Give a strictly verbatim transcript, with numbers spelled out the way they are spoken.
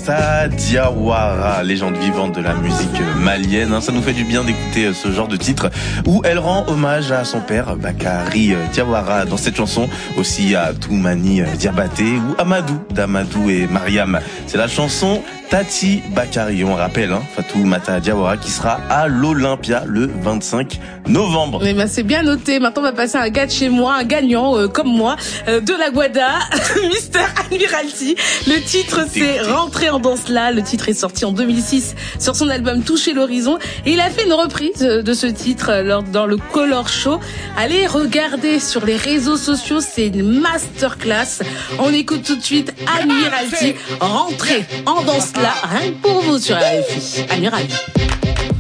Fatoumata Diawara, légende vivante de la musique malienne. Ça nous fait du bien d'écouter ce genre de titre où elle rend hommage à son père, Bakari Diawara, dans cette chanson, aussi à Toumani Diabaté ou Amadou, d'Amadou et Mariam. C'est la chanson Tati Bakari. On rappelle, hein, Fatoumata Diawara qui sera à l'Olympia le vingt-cinq novembre. Mais ben, c'est bien noté. Maintenant, on va passer à un gars de chez moi, un gagnant euh, comme moi, euh, de la Guada, Mister Admiralty. Le titre, c'est Rentrer en danse là. Le titre est sorti en deux mille six sur son album Toucher l'horizon. Et il a fait une reprise de ce titre lors, dans le Color Show. Allez regarder sur les réseaux sociaux, c'est une masterclass. On écoute tout de suite Admiralty, Rentrer en danse là, rien que pour vous sur R F I. Admiralty.